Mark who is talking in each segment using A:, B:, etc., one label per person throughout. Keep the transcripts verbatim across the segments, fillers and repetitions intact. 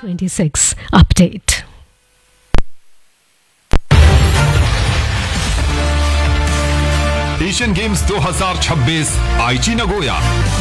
A: twenty-six update.
B: Asian games दो हज़ार छब्बीस आईची Nagoya.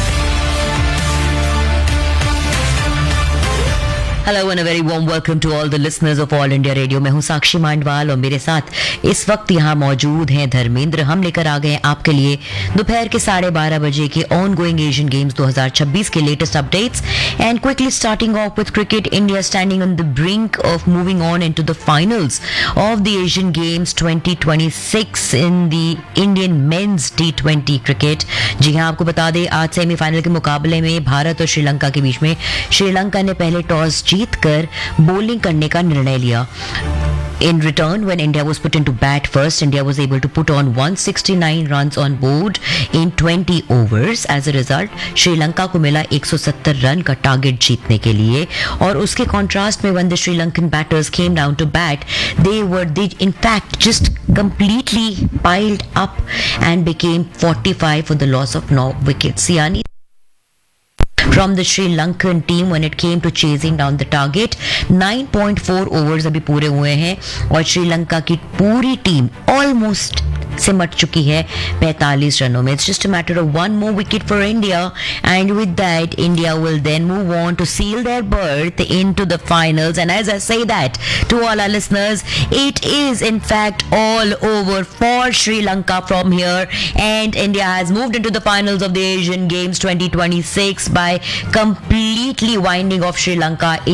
C: Hello and a very warm welcome to all the listeners of all India radio. मैं हूं साक्षी मांडवाल और मेरे साथ इस वक्त यहां मौजूद हैं धर्मेंद्र। हम लेकर आ गए आपके लिए दोपहर के साढ़े बारह बजे के ऑन गोइंग एशियन गेम्स दो हज़ार छब्बीस के latest updates and quickly starting of with cricket. India standing on the brink of moving on into the finals of the Asian games twenty twenty six in the Indian mains T twenty cricket. जी हां, आपको बता दें आज semifinal के मुकाबले में भारत और श्रीलंका के बीच में श्रीलंका ने पहले टॉस जीतकर बॉलिंग करने का निर्णय लिया। In return, when India was put into bat first, India was able to put on one hundred sixty-nine runs on board in twenty overs. As a result, Sri Lanka को मिला एक सौ सत्तर रन का टारगेट जीतने के लिए। और उसके कॉन्ट्रास्ट में when the Sri Lankan batters came down to bat, they were they in fact just completely piled up and became forty-five for the loss of no wickets. यानी from the Sri Lankan team when it came to chasing down the target, nine point four overs अभी पूरे हुए हैं और श्रीलंका की पूरी team almost सिमट चुकी है पैंतालीस रनों में। It's just a matter of one more wicket for India, and with that, India will then move on to seal their berth into the finals. And as I say that to all our listeners, it is in fact all over for Sri Lanka from here, and India has moved into the finals of the Asian Games twenty twenty-six by completely winding off Sri Lanka